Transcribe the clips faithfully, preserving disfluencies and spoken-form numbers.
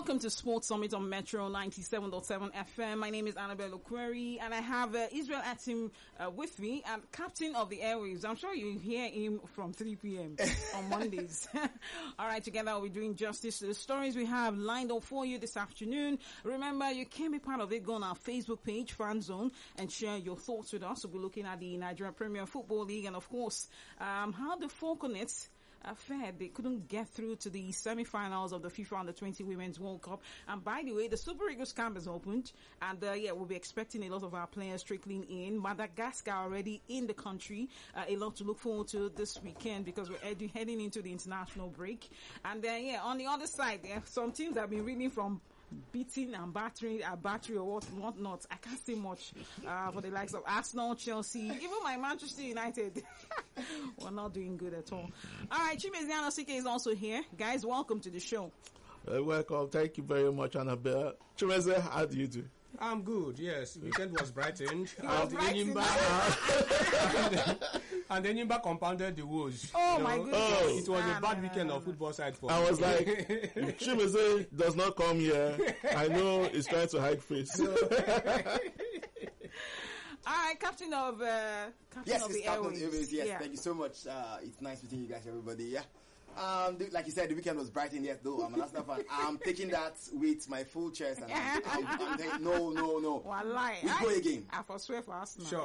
Welcome to Sports Summit on Metro ninety-seven point seven F M. My name is Annabelle Okweri, and I have uh, Israel Atim uh, with me, and captain of the airwaves. I'm sure you hear him from three p.m. on Mondays. All right, together we'll be doing justice to the stories we have lined up for you this afternoon. Remember, you can be part of it. Go on our Facebook page, Fan Zone, and share your thoughts with us. We'll be looking at the Nigerian Premier Football League, and of course, um, how the Falconets Uh, fair. They couldn't get through to the semi-finals of the FIFA Under twenty Women's World Cup. And by the way, the Super Eagles camp is opened, and uh, yeah, we'll be expecting a lot of our players trickling in. Madagascar already in the country. Uh, a lot to look forward to this weekend because we're ed- heading into the international break. And then uh, yeah, on the other side, there yeah, some teams have been reading from beating and battering a battery or what what not. I can't say much uh, for the likes of Arsenal, Chelsea, even my Manchester United. We're not doing good at all. All right, Chimeziano C K is also here. Guys, welcome to the show. Uh, welcome. Thank you very much, Annabelle. Chimeze, how do you do? I'm good, yes. Weekend was brightened. It was and brightened. and then Enyimba compounded the woes. Oh, you my know? goodness. Oh. It was Ah, a bad no, weekend no, of no. football side for I me. was like, Chimeze does not come here. I know he's trying to hide face. All right, captain of uh, captain Yes, of it's the Captain of airwaves. the Airwaves. Yes, Yeah. thank you so much. Uh, it's nice meeting you guys, everybody. Yeah. Um, the, like you said, the weekend was bright and yes, though I'm an Arsenal fan. I'm taking that with my full chest, and I'm, I'm, I'm taking, no, no, no. Wallahi. We go again. I forswear for Arsenal. Sure.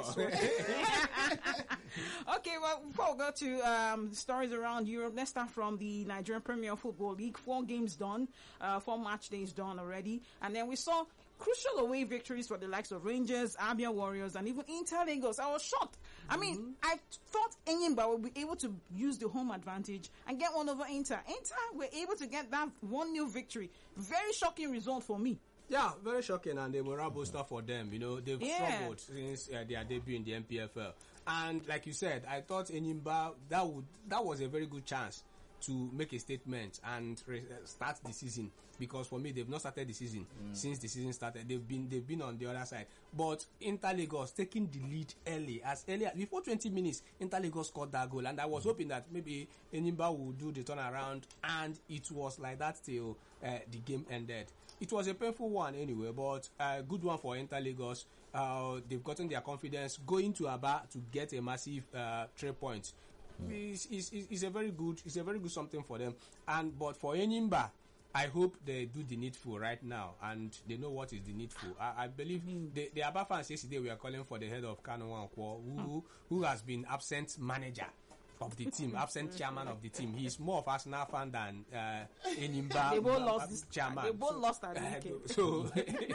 Okay, well, before we go to um, stories around Europe, let's start from the Nigerian Premier Football League. Four games done, uh, four match days done already, and then we saw crucial away victories for the likes of Rangers, Abia Warriors, and even Inter Lagos. I was shocked. I mean, mm-hmm. I thought Enyimba would be able to use the home advantage and get one over Inter. Inter were able to get that one nil victory. Very shocking result for me. Yeah, very shocking and a morale booster for them. You know, they've Yeah. struggled since uh, their debut in the N P F L. And like you said, I thought Enyimba, that would that was a very good chance to make a statement and re- start the season, because for me they've not started the season mm. since the season started. They've been they've been on the other side, but Inter Lagos taking the lead early, as early as before twenty minutes. Inter Lagos scored that goal, and I was mm. hoping that maybe Enyimba would do the turnaround, and it was like that till uh, the game ended. It was a painful one anyway, but a uh, good one for Inter Lagos. Uh, they've gotten their confidence going to Aba to get a massive uh, three points. Mm. It's, it's, it's a very good, it's a very good something for them. And but for Enyimba, I hope they do the needful right now, and they know what is the needful. I, I believe mm. the, the Aba fans yesterday we are calling for the head of Kanu Nwankwo, who mm. who has been absent manager of the team, absent chairman of the team. He is more of Arsenal fan than uh, Enyimba. They both lost this chairman. They both so, lost at the uh, weekend. So,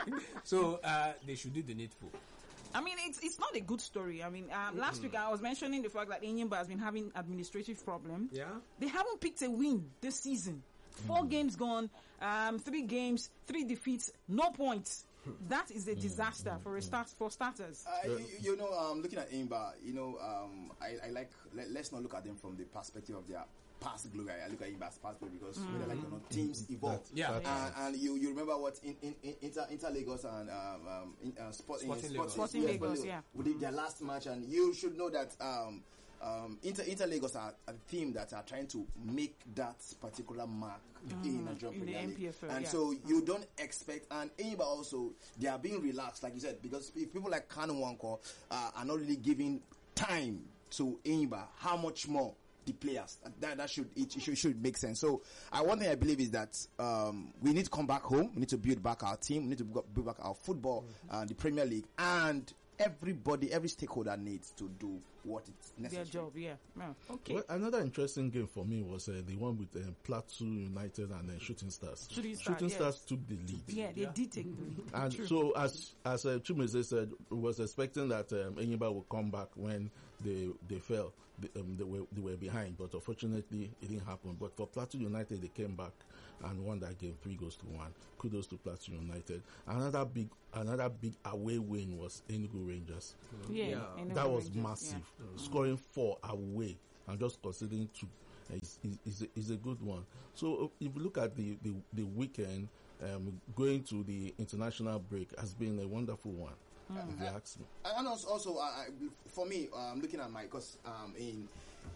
so uh, they should do the needful. I mean, it's it's not a good story. I mean, um, last mm-hmm. week I was mentioning the fact that Enyimba has been having administrative problem. Yeah. They haven't picked a win this season. Four mm-hmm. games gone, um, three games, three defeats, no points. That is a disaster for a start for starters. Uh, you, you know, um, looking at Enyimba, you know, um, I, I like let, let's not look at them from the perspective of their past glory. I look at Enyimba's past glory because mm. whether like or not, teams evolve. That, yeah, and, and you, you remember what in, in, in Inter, Inter Lagos and um, um in, uh, Sport, Sporting in, Lagos, Sporting yes, Lagos, yeah, we did their last match, and you should know that um. Um, Inter, Inter Lagos are a team that are trying to make that particular mark mm. in Nigerian Premier League, and yeah. so you don't expect. And Enyimba also, they are being relaxed, like you said, because if people like Kanu Nwankwo uh, are not really giving time to Enyimba, how much more the players? That that should it, it should, should make sense. So, uh, one thing I believe is that um, we need to come back home. We need to build back our team. We need to build back our football, mm-hmm. uh, the Premier League, and everybody, every stakeholder needs to do what it's necessary. Their job, yeah. yeah. Okay. Well, another interesting game for me was uh, the one with uh, Plateau United and uh, Shooting Stars. Shooting, Star, Shooting yes. Stars took the lead. Yeah, they yeah. did take the lead. And True. so, as as uh, Chumeze said, we was expecting that um, Enyimba would come back when they they fell. They, um, they were they were behind, but unfortunately, it didn't happen. But for Plateau United, they came back and won that game three goals to one. Kudos to Plateau United. Another big another big away win was Enugu Rangers. Yeah, yeah. Enugu that was Rangers, massive. Yeah. Scoring four away and just considering two is is, is, a, is a good one. So if you look at the the, the weekend, um, going to the international break has been a wonderful one. Mm. If you ask me. And also, also uh, for me, um, looking at my, because um, in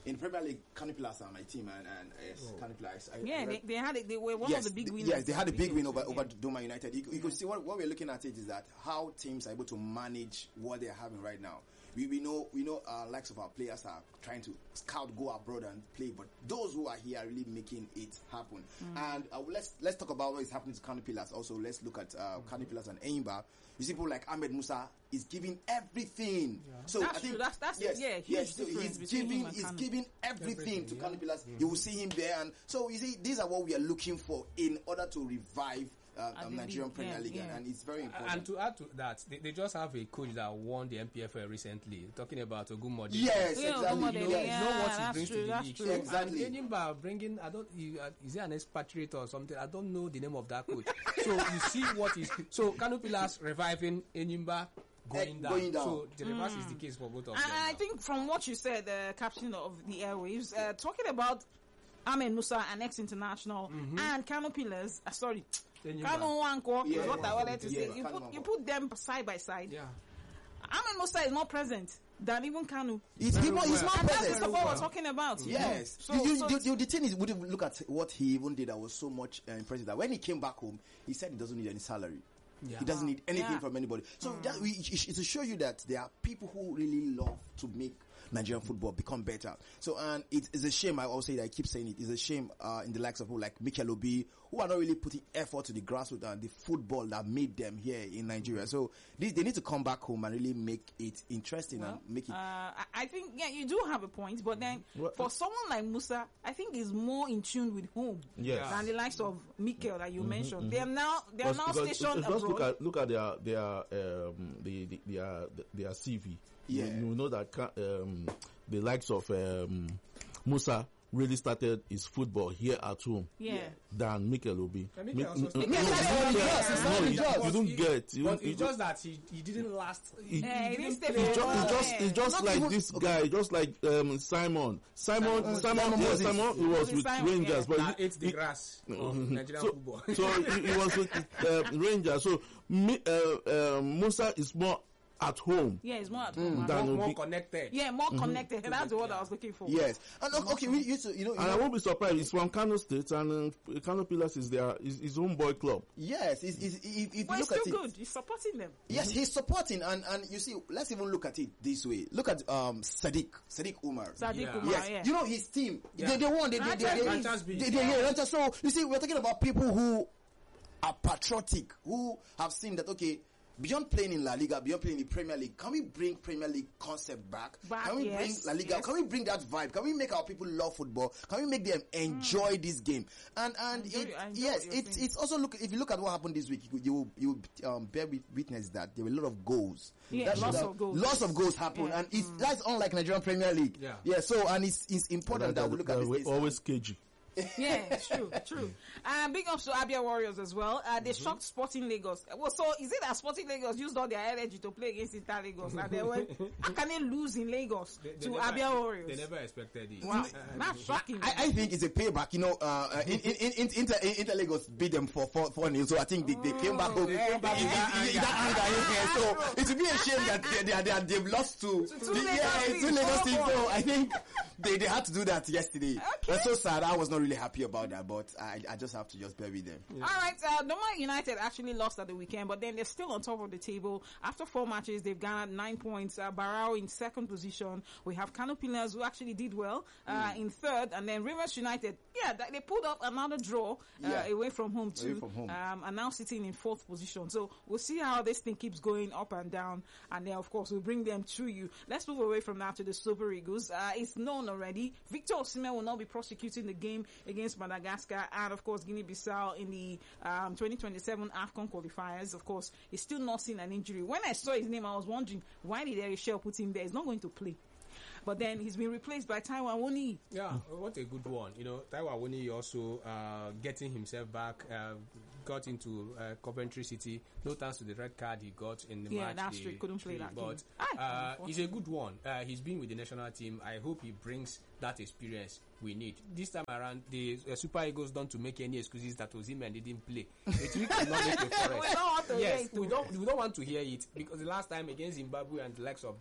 in Premier League, Canopilas are my team, and, and yes, Oh. Canopilas. I, Yeah, I, they, they had it. They were one yes, of the big th- winners. Yes, they had a big win over, Yeah. over Doma United. You, you could see what, what we're looking at it is that how teams are able to manage what they're having right now. We, we know we know uh, likes of our players are trying to scout, go abroad and play, but those who are here are really making it happen. And uh, let's let's talk about what is happening to Canopilas. Also, let's look at uh, Canopilas and Enyimba. You see, people like Ahmed Musa is giving everything. So That's I think true. That's- that's- yes, yeah, huge yes. So difference he's between him giving and he's Kanu. giving everything, Everything, to yeah. Canopilas. You will see him there, and so you see, these are what we are looking for in order to revive uh, At um, the Nigerian league, Premier yeah, League, yeah. and, and it's very important. And to add to that, they, they just have a coach that won the N P F L recently. Talking about Ogunmode. yes, Yeah, exactly. Ogunmode, You know, Yes. yeah. you know what he that's brings true, to the that's league. true. So, Exactly. And Enyimba bringing, I don't, he, uh, is he an expatriate or something? I don't know the name of that coach. So you see what is so Canopilas reviving Enyimba going, Eh, down. going down. So the reverse is the case for both of them. And I now. think from what you said, uh, captain of the airwaves, uh, talking about Ahmed Musa, an ex-international, and Kano Pillars, uh, sorry, Enyimba. Kano Wanko, Yeah, is what I wanted to yeah, say. You Kanu put, you Nwankwo. put them side by side. Yeah. Ahmed Musa is more present than even Kanu. He's, he, Very he's well. not And that's present. the what we're talking about. Yes. So, you, you, so you, you- the thing is, would you look at what he even did that was so much uh, impressive that when he came back home, he said he doesn't need any salary. Yeah. He doesn't need anything Yeah. from anybody. So that we, it, it- to show you that there are people who really love to make Nigerian football become better. So, and it is a shame, I will say that I keep saying it, it's a shame uh, in the likes of people like Mikel Obi, who are not really putting effort to the grassroots and the football that made them here in Nigeria. So, this, they need to come back home and really make it interesting Well, and make it. Uh, I- I think, yeah, you do have a point, but then Well, for someone like Musa, I think he's more in tune with home Yes. than the likes of Mikel that you mentioned. They are now they are Because- now because stationed just look abroad. at look at their their um the, the their their C V. Yeah. You, you know that ca- um the likes of um Musa really started his football here at home Yeah. than Mikel Obi. And Mikel Mi- also n- started- no, Mikel you started don't on the get- grass, he no, started on you- the grass. you don't He- get. You But don't- you it's don't- just that he, he didn't last. He- Yeah, he he didn't stay didn't for play It's just, long. it's just, Yeah. it's just Not like even- this guy, just like um, Simon. Simon, Simon- Simon, Simon yeah, Moses. Simon, he was Moses with Simon, Rangers, yeah. but That he, ate the he- grass of Nigerian so, football. so he, he was with uh, Rangers. So Mi- uh, uh, Musa is more at home. Yeah, it's more at home. more, than more Obi. connected. Yeah, more connected. That's the word I was looking for. Yes. And okay, okay, we used to, you know, you And I know won't be surprised. It's from Kano State, and uh, Kano Pillars is their is his own boy club. yes, it's, it's, if, if But you it's look still at it, good. He's supporting them. yes, he's supporting, and, and you see, let's even look at it this way. Look at um Sadiq, Sadiq Umar. Sadiq Yeah. Umar, Yes, yeah. you know his team. Yeah. They, they won. They, they, they, they, Franchise beat. they, they, yeah, Franchise. So you see, we're talking about people who are patriotic, who have seen that okay. Beyond playing in La Liga, beyond playing in the Premier League, can we bring Premier League concept back? Back, can we yes, bring La Liga? yes. Can we bring that vibe? Can we make our people love football? Can we make them enjoy this game? And and Enjoy- it, enjoy yes, what you're it's saying. it's also look. If you look at what happened this week, you you will- you will, um, bear with witness that there were a lot of goals. Yeah, That- lots that- of goals. Lots of goals happen, Yeah. and it's that's unlike Nigerian Premier League. Yeah. yeah. So and it's it's important that we look at They're this. always cagey. Yeah, it's true, true. And big ups to Abia Warriors as well. Uh, they shocked Sporting Lagos. Well, so is it that Sporting Lagos used all their energy to play against Inter Lagos, and they went, how can they lose in Lagos They- they to never- Abia Warriors? They never expected it. Wow, Uh, that's shocking. I, I think it's a payback. You know, uh, uh, in, in, in, in, Inter, Inter Lagos beat them for four, four nil. So I think they, they came back home. They came back with that in- in- in that anger, yeah. So it would be a shame that they, they, they, they've lost to, two the, Lagos yeah, teams, two Lagos four teams. points. So I think they, they had to do that yesterday. That's so sad. I was not really happy about that, but I, I just have to just bear with them. All right, uh, Doma United actually lost at the weekend, but then they're still on top of the table. After four matches, they've garnered nine points. Uh, Barao in second position. We have Kano Pillars, who actually did well, uh, in third, and then Rivers United. Yeah, th- they pulled up another draw uh, Yeah. away from home too, Away from home. Um, and now sitting in fourth position. So we'll see how this thing keeps going up and down, and then of course we'll bring them to you. Let's move away from that to the Super Eagles. Uh, it's known already. Victor Osimhen will not be prosecuting the game against Madagascar, and of course Guinea-Bissau in the um, twenty twenty-seven AFCON qualifiers. Of course, he's still nursing an injury. When I saw his name, I was wondering, why did Eric Shell put him there? He's not going to play. But then he's been replaced by Taiwan Woni. Yeah, what a good one. You know, Taiwo Awoniyi also uh, getting himself back, uh, got into uh, Coventry City. No thanks to the red card he got in the Yeah, match. that's day true. He couldn't play three. that But game. Ah, uh, he's a good one. Uh, he's been with the national team. I hope he brings that experience we need. This time around, the uh, Super Eagles don't to make any excuses that Osimhen didn't play. It will not make the We forest. don't want to hear Yes, it we too. don't, we don't want to hear it because the last time against Zimbabwe and the likes of them,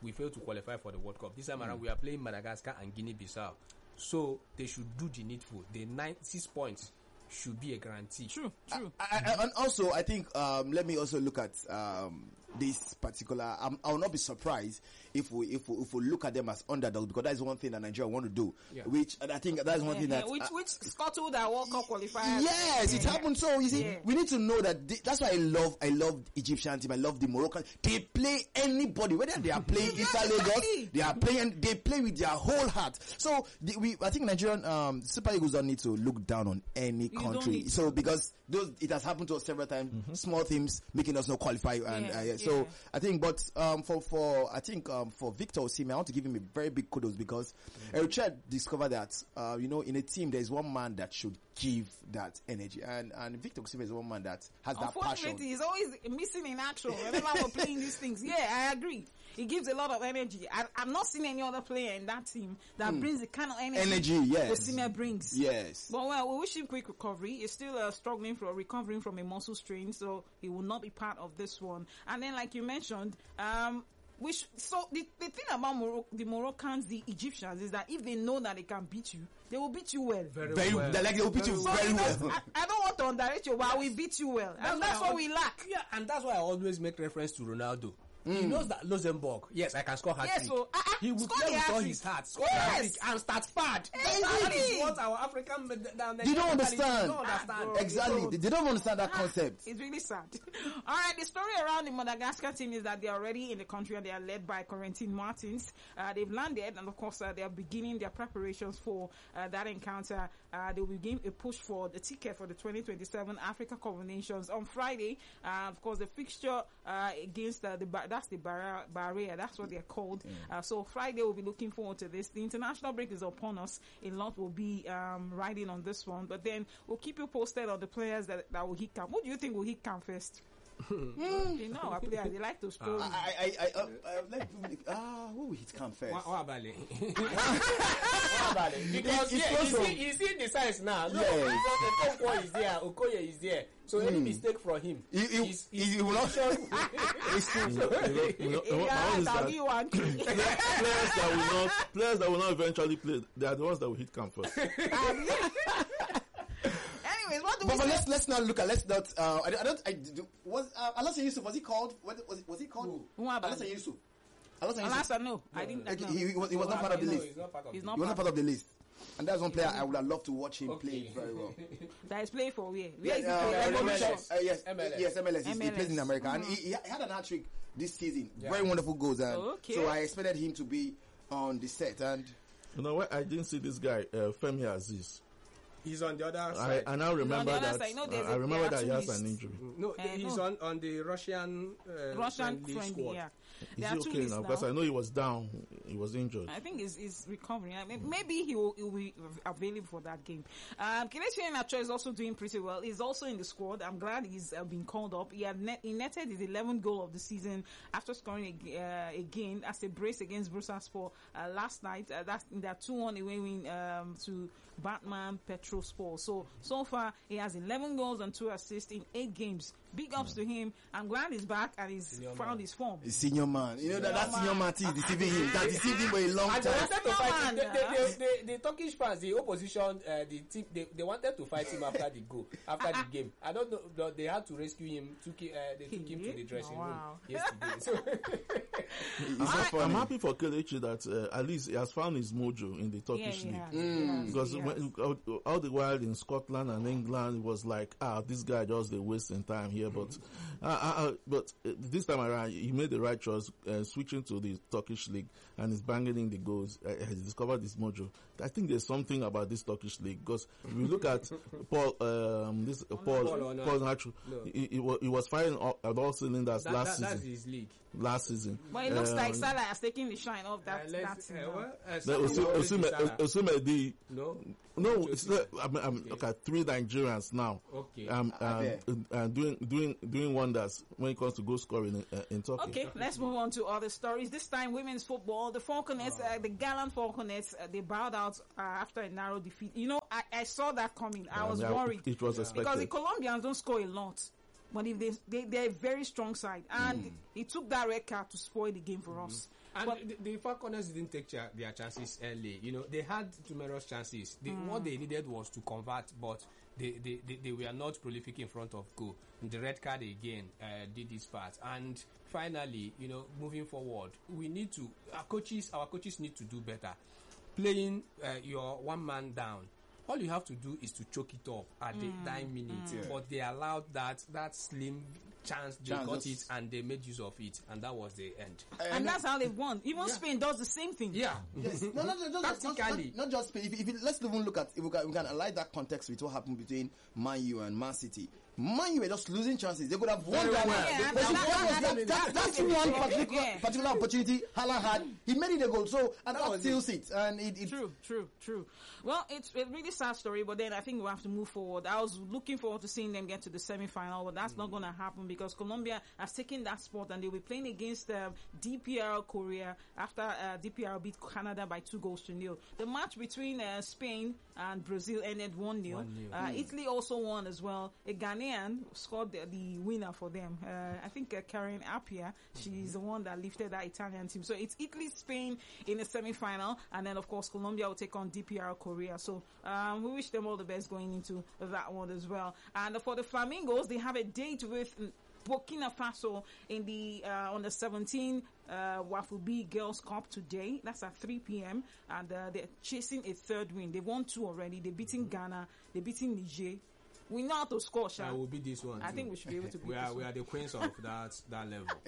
we failed to qualify for the World Cup. This time mm. around, we are playing Madagascar and Guinea-Bissau. So they should do the needful. The nine, six points should be a guarantee. True, true. I, I, and also, I think, um, let me also look at um, this particular. Um, I will not be surprised if we if we, if we look at them as underdogs, because that is one thing that Nigeria want to do. Yeah. Which and I think that is one yeah, thing yeah. that which uh, which scuttled our World Cup qualifiers. Yes, yeah, it yeah. happened. So you see, yeah. we need to know that th- that's why I love I love Egyptian team. I love the Moroccan. They play anybody, whether they are playing Inter Lagos, they are playing. They play with their whole heart. So the, we, I think Nigerian um, Super Eagles don't need to look down on any You country. So because those it has happened to us several times. Mm-hmm. Small teams making us not qualify, and Yeah, uh, yeah. yeah. so I think. But um, for for I think um, for Victor Osimhen, I want to give him a very big kudos because mm-hmm. Eritrea discovered that uh, you know in a team there is one man that should give that energy, and and Victor Osimhen is one man that has that passion. Unfortunately, he's always missing in action whenever we're playing these things. Yeah, I agree. He gives a lot of energy. I, I've not seen any other player in that team that mm. brings the kind of energy, energy yes. Osimhen brings. Yes. But well, we wish him quick recovery. He's still uh, struggling for recovering from a muscle strain, so he will not be part of this one. And then, like you mentioned, um, which so the, the thing about Moro- the Moroccans, the Egyptians, is that if they know that they can beat you, they will beat you well. Very, very well. They like they will beat very you well. very so, well. I, I don't want to underrate you, but we beat you well, That's and that's what what we lack. Yeah, and that's why I always make reference to Ronaldo. Mm. He knows that Luxembourg, yes, I can score hat trick. Yes, so, uh, uh, he will play with all his heart, score yes. hat trick, and start bad. Exactly. That is what our African down there. They don't understand. They don't understand. Ah, exactly. They They, they don't understand that Ah, concept. It's really sad. All right, the story around the Madagascar team is that they are already in the country and they are led by Corentin Martins. Uh, they've landed, and of course, uh, they are beginning their preparations for uh, that encounter. Uh, they will begin a push for the ticket for the twenty twenty-seven Africa Cup of Nations on Friday. Uh, of course, the fixture uh, against uh, the that's the Bahrain. Barrier, that's what they're called. Mm. Uh, so Friday we'll be looking forward to this. The international break is upon us. A lot will be um, riding on this one, but then we'll keep you posted on the players that, that will hit camp. Who do you think will hit camp first? mm. You know, our players, they like to stroll. Uh, I, I, I, uh, uh, let ah, who will hit camp first? What, what about it? What about it? Because It- it's yeah, you also- see, you see the size now. No, Yes. because Okonkwo is there, Okoye is there. So any mistake from him, He- he- he's, he he's will not- position- It's true. You know, you know, my Yeah, own is I'll that give you one. players that will not players that will not eventually play, they are the ones that will hit camp first. Anyways, what do But, we but say? let's let's not look at let's not. Uh, I, don't- I don't. I do, was uh, Alassane Yusuf, was he called? What, was he, was he called? Who about Alassane it? Yusuf. Alassane Yusuf. Alasa, no, I didn't. Okay, no. he, he was, he was not part of the No, list. he's not part of He's the not He was not part. part of the list. And that's one player I would have loved to watch him Okay. play very well. That is playing for where? Where is he uh, playing? M L S. Evolution. uh, yes, M L S. yes, M L S. He's- He M L S. plays in America, and he, he had an hat trick this season. Yeah. Very wonderful goals, and Okay. so I expected him to be on the set. And You know what? I didn't see this guy, uh, Femi Aziz. He's on the other I, side. I now remember other that. side. No, there's I a- remember there are that he two has lists. an injury. no, Uh, he's no. on on the Russian uh, Russian friendly friendly, squad. yeah. Is There he are two okay lists now? Because now. I know he was down. He was injured. I think he's, he's recovering. I mean, maybe he will, he will be available for that game. Um, Kelechi Iheanacho is also doing pretty well. He's also in the squad. I'm glad he's uh, been called up. He, had net, he netted his eleventh goal of the season after scoring a, uh, again as a brace against Bursaspor uh, last night. Uh, that's in that two one away win um, to Batman Petrospor. So, so far, he has eleven goals and two assists in eight games. Big ups to him. I'm glad he's back and he's Senior found man. his form. the senior man, you know that, that Senior senior man. man thing is deceiving him. That deceived him for a long And they time. wanted to Come fight on, him. The, now. the, the, the, the Turkish fans, the opposition, uh, the team, they, they wanted to fight him after the goal, after the game. I don't know, but they had to rescue him. Took him, uh, they took him to the dressing room Wow. yesterday. So It's I'm, so I'm funny. happy for Kelechi that uh, at least he has found his mojo in the Yeah, Turkish league. yeah, Mm. Because yeah. when, all, all the while in Scotland and England, it was like, ah, this guy just they wasting time here. But, uh, uh, uh, but uh, this time around, he made the right choice, uh, switching to the Turkish league, and is banging in the goals. Uh, he discovered this mojo. I think there's something about this Turkish league because if you look at Paul, um, this uh, Paul, Paul Onachu. Paul Onachu, No. he, he, wa- he was firing all, at all cylinders that, last that, that's season. his league. Last season, But it looks Um, like Salah has taken the shine off that. Uh, that let's, team uh, now. well, uh, the Salah Osu- will always be Osume- Salah. Osume, the No. no, it's not, I mean, I'm, look at three Nigerians now. Okay. Um, Ah, um, there. uh, doing doing doing wonders when it comes to goal scoring in, uh, in Turkey. Okay, let's move on to other stories. This time, women's football. The Falconets, uh, the gallant Falconets, uh, they bowed out uh, after a narrow defeat. You know, I, I saw that coming. I Yeah, was I mean, worried. It was Because the expected. Colombians don't score a lot. But if they, they, they're a very strong side. And he took that red card to spoil the game for us. And But the, the Falconers didn't take their, their chances early. You know, they had numerous chances. They, mm. What they needed was to convert, but they, they, they, they were not prolific in front of goal. The red card again uh, did this part. And finally, you know, moving forward, we need to, our coaches, our coaches need to do better. Playing uh, your one man down. All you have to do is to choke it up at mm. the nine minutes. Mm. Yeah. But they allowed that that slim chance, they chance, got it and they made use of it, and that was the end. And, and that's how they won. Even yeah. Spain does the same thing. Yeah. Yes. no, no, no, no, Tactically. Not, not just Spain. If, if it, let's even look at, if we can, we can align that context with what happened between Man U and Man City. Man U were just losing chances. They could have won that one. That's one particular, yeah. particular opportunity Haaland had. He made it a goal. So, and that, that steals it. And it, it true, true, true. Well, it's a really sad story, but then I think we have to move forward. I was looking forward to seeing them get to the semi-final, but that's mm. not going to happen because Colombia has taken that spot and they'll be playing against um, D P R Korea after uh, D P R beat Canada by two goals to nil. The match between uh, Spain and Brazil ended one nil. Uh, mm. Italy also won as well. A Ghanaian scored the, the winner for them. Uh, I think uh, Karen Appiah, she's the one that lifted that Italian team. So it's Italy, Spain in the semi-final, and then of course Colombia will take on D P R Korea. So um, we wish them all the best going into that one as well. And for the Flamingos, they have a date with Burkina Faso in the uh, on the seventeenth uh, Waffle B Girls Cup today. That's at three p.m. and uh, they're chasing a third win. They won two already. They're beating Ghana. They're beating Niger. We know how to score, Sha. I will beat this one. I too. think we should be able to beat we are, this We one. are the queens of that that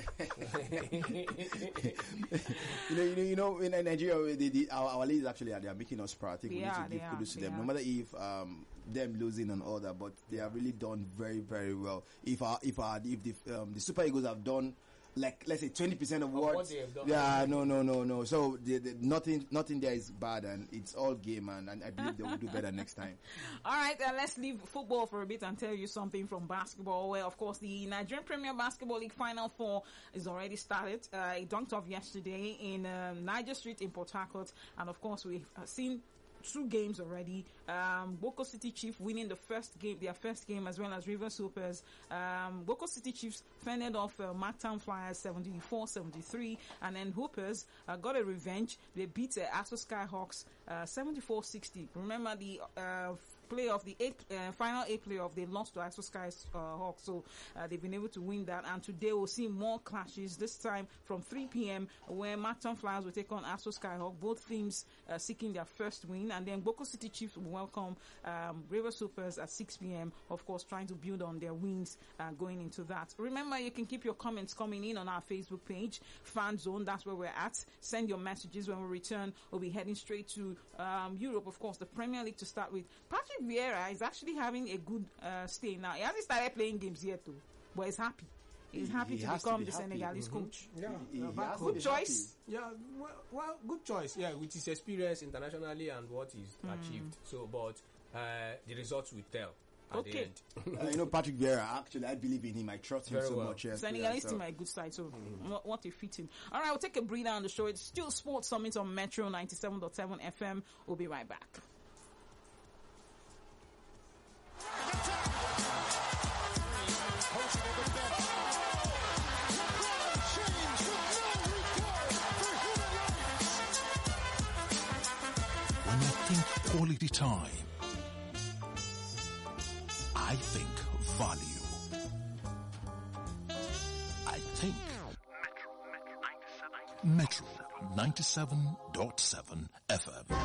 level. you know, you know, you know. In Nigeria, they, they, our, our ladies actually are they are making us proud. I think they we need are, to give are, kudos to them, are. no matter if um, them losing and all that, but they have really done very, very well. If our, if our, if the um, the Super Eagles have done, like, let's say twenty percent of, of what, what they have done. Yeah, no, no, no, no. So the, the, nothing, nothing there is bad, and it's all game, and, and I believe they will do better next time. All right, uh, let's leave football for a bit and tell you something from basketball. Where, of course, the Nigerian Premier Basketball League Final Four is already started. Uh, it dunked off yesterday in um, Niger Street in Port Harcourt, and of course, we've uh, seen two games already. Um, Boko City Chiefs winning the first game, their first game, as well as River Supers. Um, Boko City Chiefs fended off uh, Marktown Flyers seventy-four seventy-three, and then Hoopers uh, got a revenge. They beat uh, Aso Skyhawks uh, seventy-four sixty. Remember the uh, playoff, the eighth, uh, final eight playoff, they lost to Aso Sky uh, Hawks, so uh, they've been able to win that. And today we'll see more clashes. This time from three p.m. where Marktown Flyers will take on Aso Skyhawk. Both teams uh, seeking their first win, and then Boko City Chiefs will welcome um, River Supers at six p.m. Of course, trying to build on their wins uh, going into that. Remember, you can keep your comments coming in on our Facebook page, Fan Zone. That's where we're at. Send your messages. When we return, we'll be heading straight to um, Europe, of course, the Premier League to start with. Patrick Vieira is actually having a good uh, stay now. He hasn't started playing games yet, though, but he's happy. He's happy he to become to be the happy. Senegalese Mm-hmm. coach. Yeah, He- he has to Good be choice. yeah. Well, well, good choice. Yeah, with his experience internationally and what he's Mm. achieved. So, but uh, the results will tell at Okay. the end. happy. Uh, you know, Patrick Vieira, actually, I believe in him. I trust him Very so well. much. Yes, Senegalese yeah, team so- are a good side, so what, what a fitting. All right, we'll take a breather on the show. It's still Sports Summit on Metro ninety-seven point seven F M. We'll be right back. When you think quality time, I think value. I think Metro ninety-seven point seven F M.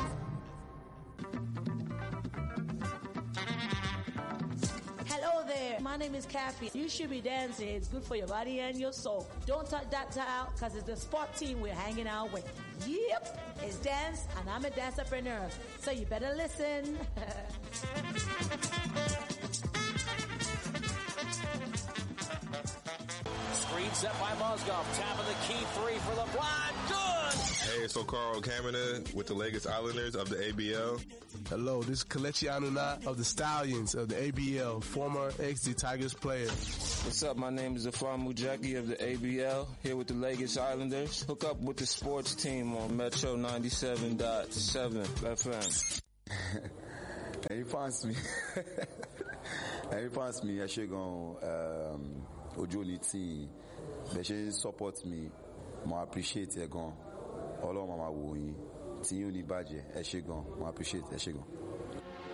Hello there. My name is Kathy. You should be dancing. It's good for your body and your soul. Don't touch that dial because it's the sport team we're hanging out with. Yep, it's dance and I'm a dancerpreneur. So you better listen. Screen set by Mozgov. Tapping the key three for the blind. Good! Hey, so Carl Kamina with the Lagos Islanders of the A B L. Hello, this is Kelechi Anuna of the Stallions of the A B L, former X D Tigers player. What's up? My name is Afam Mujaki of the A B L, here with the Lagos Islanders. Hook up with the sports team on Metro ninety-seven point seven F M. Ẹ̀yin fans mi, ẹ̀yin fans mi, ẹ ṣé gan, um, ojú òní tí bẹ̀ ṣe support mi, mo appreciate ẹ gan. ọlọ́run máa wò yín tí yín ò ní bàjẹ́ ẹ ṣé gan mo appreciate ẹ ṣé gan.